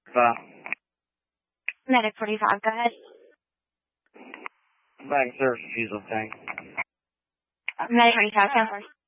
Medic 45, go ahead. Back service refusal, thanks. Medic 45, 10-4.